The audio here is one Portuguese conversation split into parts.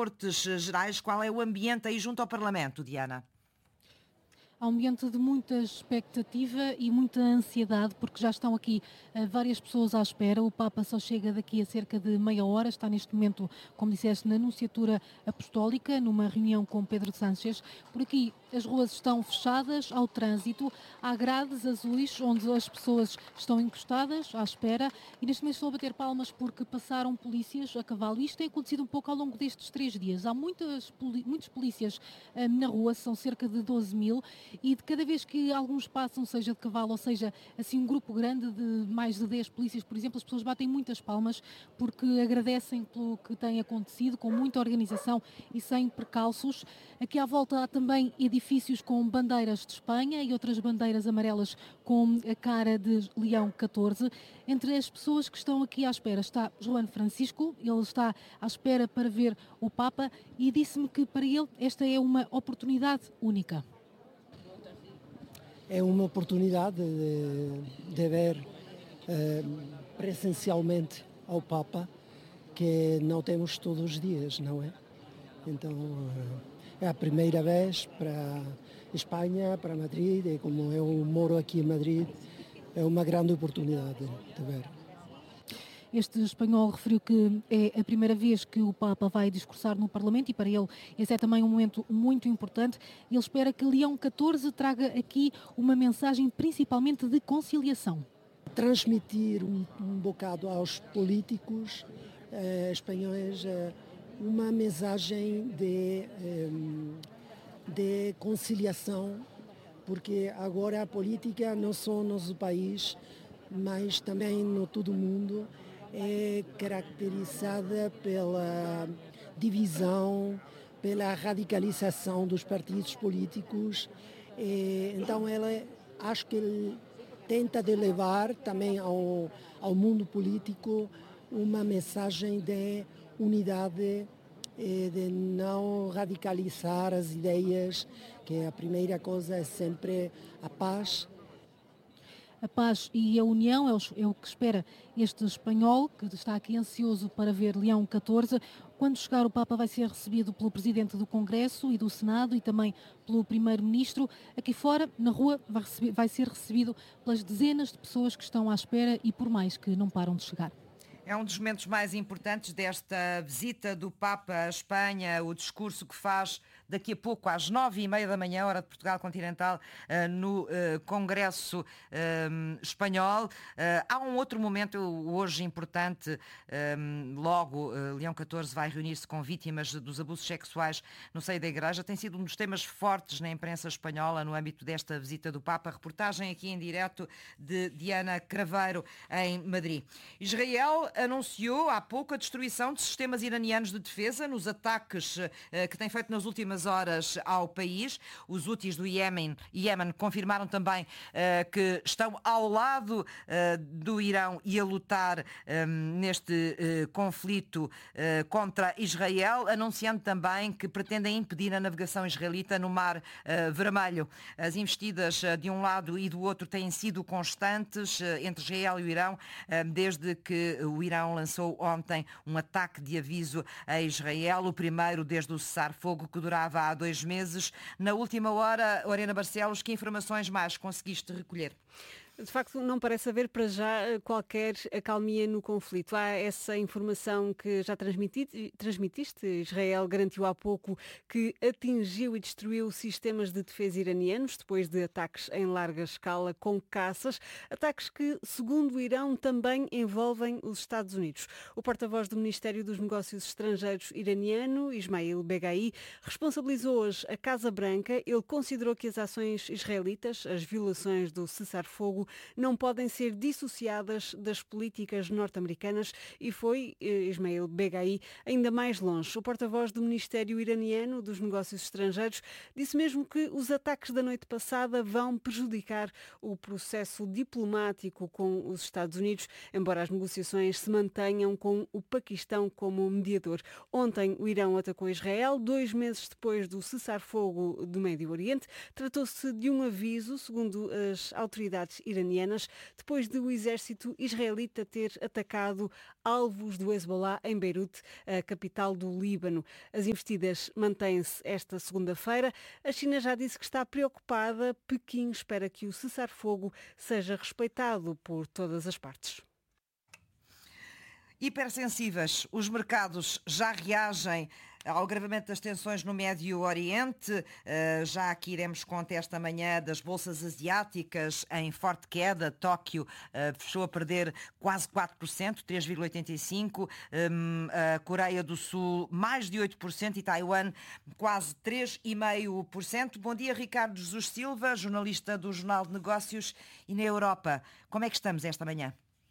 Cortes Gerais, qual é o ambiente aí junto ao Parlamento, Diana? Há um ambiente de muita expectativa e muita ansiedade, porque já estão aqui várias pessoas à espera. O Papa só chega daqui a cerca de meia hora, está neste momento, como disseste, na Nunciatura Apostólica, numa reunião com Pedro Sánchez. Por aqui as ruas estão fechadas ao trânsito, há grades azuis onde as pessoas estão encostadas à espera e neste momento estou a bater palmas porque passaram polícias a cavalo. Isto tem acontecido um pouco ao longo destes 3 dias. Há muitos polícias na rua, são cerca de 12.000, e de cada vez que alguns passam, seja de cavalo ou seja assim um grupo grande de mais de 10 polícias, por exemplo, as pessoas batem muitas palmas porque agradecem pelo que tem acontecido, com muita organização e sem precalços. Aqui à volta há também edifícios com bandeiras de Espanha e outras bandeiras amarelas com a cara de Leão XIV. Entre as pessoas que estão aqui à espera está João Francisco, ele está à espera para ver o Papa e disse-me que para ele esta é uma oportunidade única. É uma oportunidade de ver presencialmente ao Papa, que não temos todos os dias, não é? Então é a primeira vez para Espanha, para Madrid, e como eu moro aqui em Madrid, é uma grande oportunidade de ver. Este espanhol referiu que é a primeira vez que o Papa vai discursar no Parlamento e para ele esse é também um momento muito importante. Ele espera que Leão XIV traga aqui uma mensagem principalmente de conciliação. Transmitir um bocado aos políticos espanhóis uma mensagem de conciliação, porque agora a política não só no nosso país, mas também no todo o mundo, é caracterizada pela divisão, pela radicalização dos partidos políticos. Então acho que ele tenta de levar também ao mundo político uma mensagem de unidade, de não radicalizar as ideias, que a primeira coisa é sempre a paz. A paz e a união é o que espera este espanhol, que está aqui ansioso para ver Leão XIV. Quando chegar, o Papa vai ser recebido pelo Presidente do Congresso e do Senado e também pelo Primeiro-Ministro. Aqui fora, na rua, vai ser recebido pelas dezenas de pessoas que estão à espera e por mais que não param de chegar. É um dos momentos mais importantes desta visita do Papa à Espanha, o discurso que faz daqui a pouco, às 9h30 da manhã, hora de Portugal Continental, no Congresso Espanhol. Há um outro momento hoje importante, logo Leão XIV vai reunir-se com vítimas dos abusos sexuais no seio da Igreja. Tem sido um dos temas fortes na imprensa espanhola no âmbito desta visita do Papa. Reportagem aqui em direto de Diana Craveiro, em Madrid. Israel anunciou há pouco a destruição de sistemas iranianos de defesa nos ataques que tem feito nas últimas horas ao país. Os Houthis do Iémen confirmaram também que estão ao lado do Irão e a lutar neste conflito contra Israel, anunciando também que pretendem impedir a navegação israelita no Mar Vermelho. As investidas de um lado e do outro têm sido constantes entre Israel e o Irão desde que o Irão lançou ontem um ataque de aviso a Israel, o primeiro desde o cessar-fogo que durava há 2 meses. Na última hora, Lorena Barcelos, que informações mais conseguiste recolher? De facto, não parece haver para já qualquer acalmia no conflito. Há essa informação que já transmitiste. Israel garantiu há pouco que atingiu e destruiu sistemas de defesa iranianos depois de ataques em larga escala com caças. Ataques que, segundo o Irão, também envolvem os Estados Unidos. O porta-voz do Ministério dos Negócios Estrangeiros iraniano, Ismail Beghai, responsabilizou hoje a Casa Branca. Ele considerou que as ações israelitas, as violações do cessar-fogo, não podem ser dissociadas das políticas norte-americanas e foi Ismail Beghai ainda mais longe. O porta-voz do Ministério iraniano dos Negócios Estrangeiros disse mesmo que os ataques da noite passada vão prejudicar o processo diplomático com os Estados Unidos, embora as negociações se mantenham com o Paquistão como mediador. Ontem o Irão atacou Israel, 2 meses depois do cessar-fogo do Médio Oriente. Tratou-se de um aviso, segundo as autoridades iranianas, iranianas, depois de o exército israelita ter atacado alvos do Hezbollah em Beirute, a capital do Líbano. As investidas mantêm-se esta segunda-feira. A China já disse que está preocupada. Pequim espera que o cessar-fogo seja respeitado por todas as partes. Hipersensíveis, os mercados já reagem ao agravamento das tensões no Médio Oriente. Já aqui iremos conta esta manhã das bolsas asiáticas em forte queda. Tóquio fechou a perder quase 4%, 3,85%. A Coreia do Sul mais de 8% e Taiwan quase 3,5%. Bom dia, Ricardo Jesus Silva, jornalista do Jornal de Negócios. E na Europa, como é que estamos esta manhã?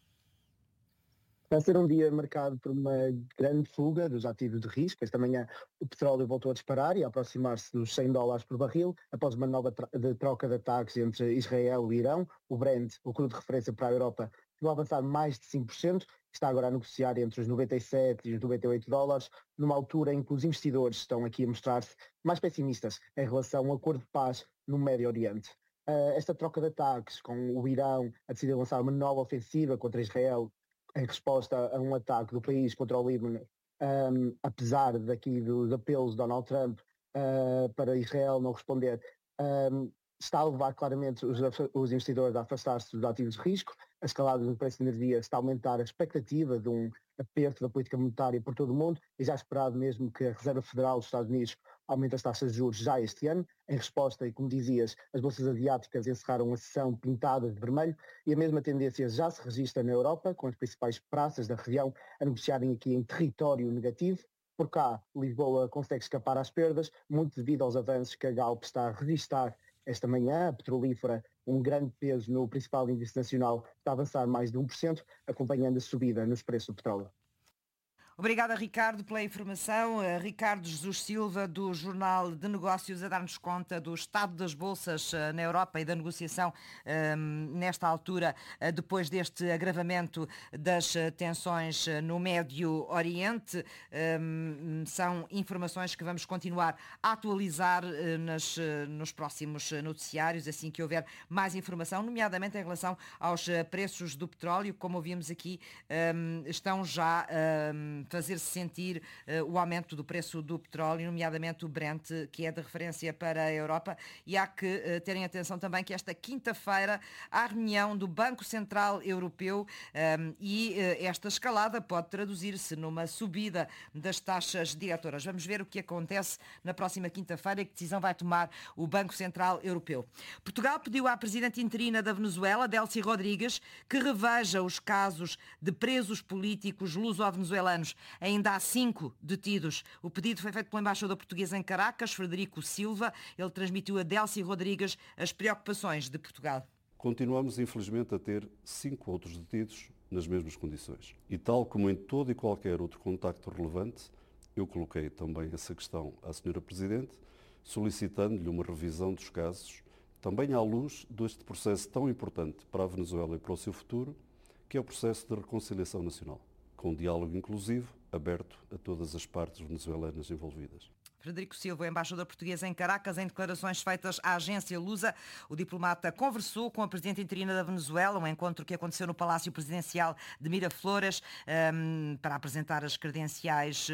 Vai ser um dia marcado por uma grande fuga dos ativos de risco. Esta manhã o petróleo voltou a disparar e a aproximar-se dos $100 por barril, após uma nova troca de ataques entre Israel e Irão. O Brent, o crudo de referência para a Europa, chegou a avançar mais de 5%, está agora a negociar entre os $97 e os $98, numa altura em que os investidores estão aqui a mostrar-se mais pessimistas em relação ao acordo de paz no Médio Oriente. Esta troca de ataques, com o Irão a decidir lançar uma nova ofensiva contra Israel, em resposta a um ataque do país contra o Líbano, apesar daqui dos apelos de Donald Trump para Israel não responder, está a levar claramente os investidores a afastar-se dos ativos de risco. A escalada do preço de energia está a aumentar a expectativa de um aperto da política monetária por todo o mundo, e já é esperado mesmo que a Reserva Federal dos Estados Unidos aumente as taxas de juros já este ano. Em resposta, e como dizias, as bolsas asiáticas encerraram a sessão pintadas de vermelho, e a mesma tendência já se registra na Europa, com as principais praças da região a negociarem aqui em território negativo. Por cá, Lisboa consegue escapar às perdas, muito devido aos avanços que a Galp está a registrar esta manhã. A petrolífera, um grande peso no principal índice nacional, está a avançar mais de 1%, acompanhando a subida nos preços do petróleo. Obrigada, Ricardo, pela informação. Ricardo Jesus Silva, do Jornal de Negócios, a dar-nos conta do estado das bolsas na Europa e da negociação nesta altura, depois deste agravamento das tensões no Médio Oriente. São informações que vamos continuar a atualizar nos próximos noticiários, assim que houver mais informação, nomeadamente em relação aos preços do petróleo. Como ouvimos aqui, estão já fazer-se sentir o aumento do preço do petróleo, nomeadamente o Brent, que é de referência para a Europa. E há que terem atenção também que esta quinta-feira há reunião do Banco Central Europeu e esta escalada pode traduzir-se numa subida das taxas diretoras. Vamos ver o que acontece na próxima quinta-feira e que decisão vai tomar o Banco Central Europeu. Portugal pediu à presidente interina da Venezuela, Delcy Rodrigues, que reveja os casos de presos políticos luso-venezuelanos. Ainda há 5 detidos. O pedido foi feito pelo embaixador português em Caracas, Frederico Silva. Ele transmitiu a Delcy Rodrigues as preocupações de Portugal. Continuamos, infelizmente, a ter 5 outros detidos nas mesmas condições. E tal como em todo e qualquer outro contacto relevante, eu coloquei também essa questão à Sra. Presidente, solicitando-lhe uma revisão dos casos, também à luz deste processo tão importante para a Venezuela e para o seu futuro, que é o processo de reconciliação nacional, com um diálogo inclusivo, aberto a todas as partes venezuelanas envolvidas. Frederico Silva, embaixador português em Caracas, em declarações feitas à agência Lusa, o diplomata conversou com a presidente interina da Venezuela, um encontro que aconteceu no Palácio Presidencial de Miraflores, para apresentar as credenciais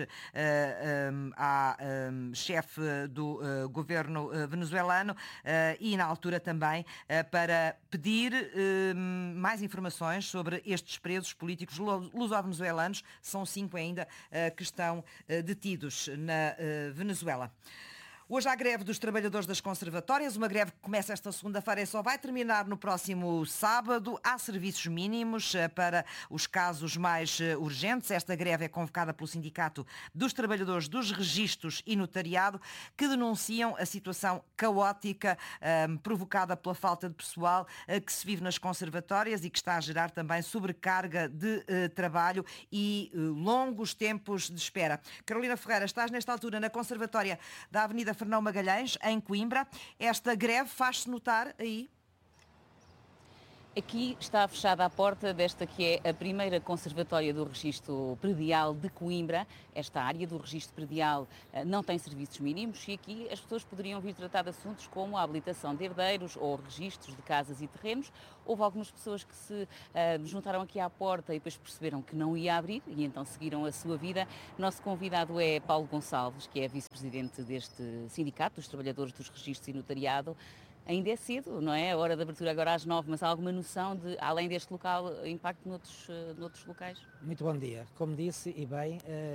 à chefe do governo venezuelano e, na altura também, para pedir mais informações sobre estes presos políticos luso-venezuelanos. São 5 ainda que estão detidos na Venezuela. Hoje há greve dos trabalhadores das conservatórias, uma greve que começa esta segunda-feira e só vai terminar no próximo sábado. Há serviços mínimos para os casos mais urgentes. Esta greve é convocada pelo Sindicato dos Trabalhadores dos Registros e Notariado, que denunciam a situação caótica provocada pela falta de pessoal que se vive nas conservatórias e que está a gerar também sobrecarga de trabalho e longos tempos de espera. Carolina Ferreira, estás nesta altura na Conservatória da Avenida Fernão Magalhães, em Coimbra. Esta greve faz-se notar aí? Aqui está fechada a porta desta que é a primeira conservatória do registro predial de Coimbra. Esta área do registro predial não tem serviços mínimos e aqui as pessoas poderiam vir tratar de assuntos como a habilitação de herdeiros ou registros de casas e terrenos. Houve algumas pessoas que se juntaram aqui à porta e depois perceberam que não ia abrir e então seguiram a sua vida. Nosso convidado é Paulo Gonçalves, que é vice-presidente deste sindicato dos trabalhadores dos registros e notariado. Ainda é cedo, não é? A hora de abertura agora às 9, mas há alguma noção de, além deste local, impacto noutros locais? Muito bom dia. Como disse, e bem,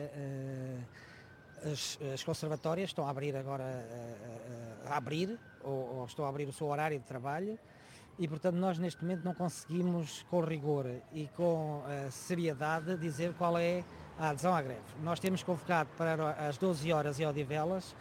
as conservatórias estão a abrir agora, ou estão a abrir o seu horário de trabalho e, portanto, nós neste momento não conseguimos, com rigor e com seriedade, dizer qual é a adesão à greve. Nós temos convocado para as 12 horas em Odivelas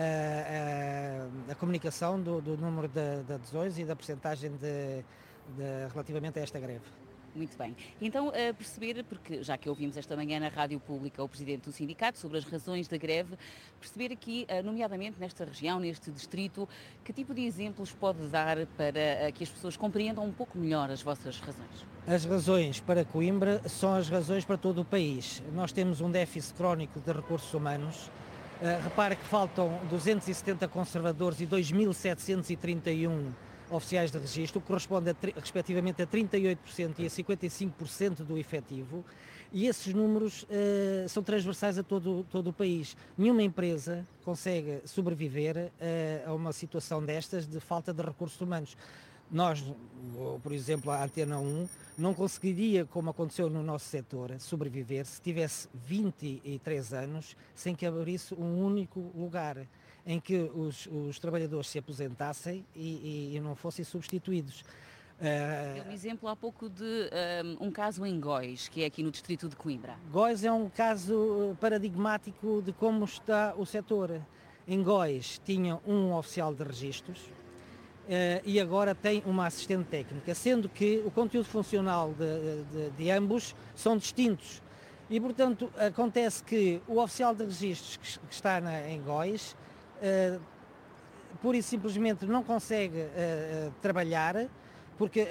a comunicação do número de adesões e da percentagem relativamente a esta greve. Muito bem. Então, perceber, porque já que ouvimos esta manhã na Rádio Pública o Presidente do Sindicato sobre as razões da greve, perceber aqui, nomeadamente nesta região, neste distrito, que tipo de exemplos pode dar para que as pessoas compreendam um pouco melhor as vossas razões? As razões para Coimbra são as razões para todo o país. Nós temos um déficit crónico de recursos humanos. Repare que faltam 270 conservadores e 2.731 oficiais de registro, que corresponde respectivamente a 38% e a 55% do efetivo, e esses números são transversais a todo o país. Nenhuma empresa consegue sobreviver a uma situação destas de falta de recursos humanos. Nós, por exemplo, a Antena 1 não conseguiria, como aconteceu no nosso setor, sobreviver se tivesse 23 anos sem que abrisse um único lugar em que os trabalhadores se aposentassem e não fossem substituídos. Deu um exemplo há pouco de um caso em Góis, que é aqui no distrito de Coimbra. Góis é um caso paradigmático de como está o setor. Em Góis tinha um oficial de registros, e agora tem uma assistente técnica, sendo que o conteúdo funcional de ambos são distintos. E, portanto, acontece que o oficial de registros que está em Góis, pura e simplesmente não consegue trabalhar, porque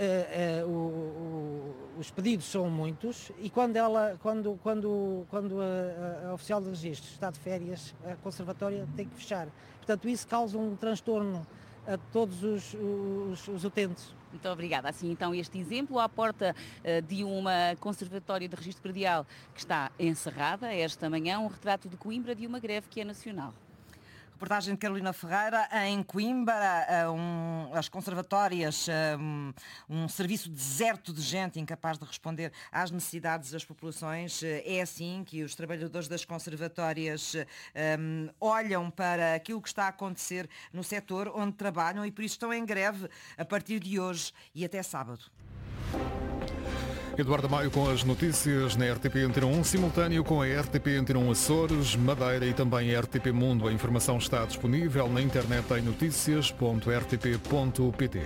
os pedidos são muitos e quando a oficial de registros está de férias, a conservatória tem que fechar. Portanto, isso causa um transtorno a todos os utentes. Muito obrigada. Assim, então, este exemplo à porta de uma conservatória de registro predial que está encerrada esta manhã, um retrato de Coimbra de uma greve que é nacional. Reportagem de Carolina Ferreira. Em Coimbra, as conservatórias, um serviço deserto de gente incapaz de responder às necessidades das populações. É assim que os trabalhadores das conservatórias olham para aquilo que está a acontecer no setor onde trabalham e por isso estão em greve a partir de hoje e até sábado. Eduardo Maio com as notícias na RTP Antena 1, simultâneo com a RTP Antena 1 Açores, Madeira e também a RTP Mundo. A informação está disponível na internet em noticias.rtp.pt.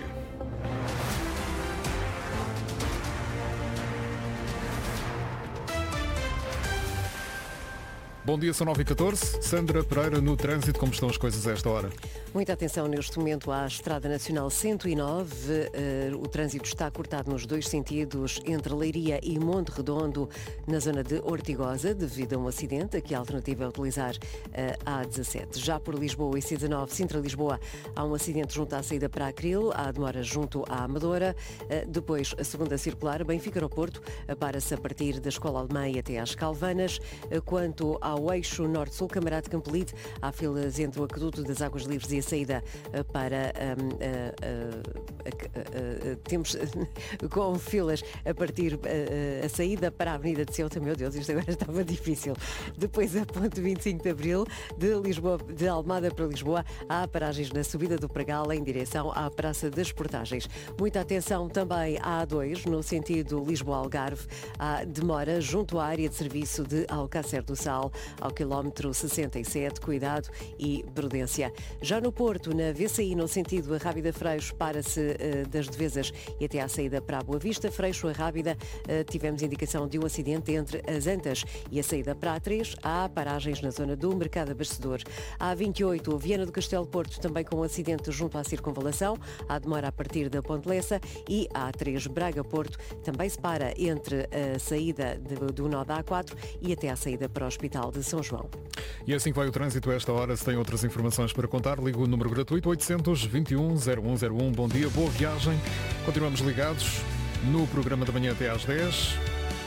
Bom dia, são 9h14. Sandra Pereira, no trânsito, como estão as coisas a esta hora? Muita atenção neste momento à Estrada Nacional 109. O trânsito está cortado nos dois sentidos entre Leiria e Monte Redondo, na zona de Ortigosa, devido a um acidente. Aqui a alternativa é utilizar a A17. Já por Lisboa e C19, Sintra-Lisboa, há um acidente junto à saída para Acril, há demora junto à Amadora. Depois, a segunda circular, Benfica ao Porto, para-se a partir da Escola Alemã e até às Calvanas. Quanto ao eixo Norte-Sul, Camarate Campolide, há filas entre o Aqueduto das Águas Livres e a saída para... temos com filas a partir a saída para a Avenida de Ceuta. Meu Deus, isto agora estava difícil. Depois a ponte 25 de Abril, de Almada para Lisboa, há paragens na subida do Pregal em direção à Praça das Portagens. Muita atenção também à A2, no sentido Lisboa-Algarve, há demora junto à área de serviço de Alcácer do Sal. ao quilómetro 67. Cuidado e prudência. Já no Porto, na VCI, no sentido Arrábida-Freixo, para-se das Devesas e até à saída para a Boa Vista. Freixo a Rábida, tivemos indicação de um acidente entre as Antas e a saída para a A3. Há paragens na zona do Mercado Abastecedor. A A28, Viana do Castelo Porto, também com um acidente junto à circunvalação. Há demora a partir da Ponte Lessa. E a A3 Braga-Porto também se para entre a saída do nó da A4 e até à saída para o Hospital de São João. E assim que vai o trânsito a esta hora. Se tem outras informações para contar, liga o número gratuito 821-0101. Bom dia, boa viagem. Continuamos ligados no programa da manhã até às 10.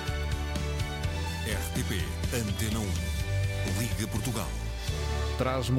RTP Antena 1. Liga Portugal. Traz